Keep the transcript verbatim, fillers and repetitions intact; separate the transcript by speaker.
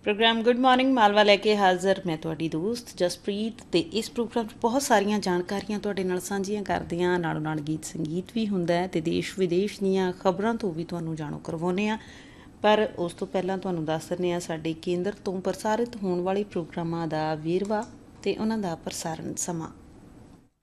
Speaker 1: Programme good morning Malwa लैके हाज़र मैं तुहाडी दोस्त जसप्रीत। तो इस प्रोग्राम 'ਚ बहुत सारिया जानकारियां तुहाडे नाल सांझियां करदे हां, नालों नाल गीत संगीत भी हुंदा है ते देश विदेश दीयां खबरां तो भी तुहानूं जाणू करवाउने आ। पर उस तो पहलां तुहानूं दस दिंदे आ साडे केंद्र तो प्रसारित होण वाले प्रोग्रामां दा वेरवा ते उन्हां दा प्रसारण समा।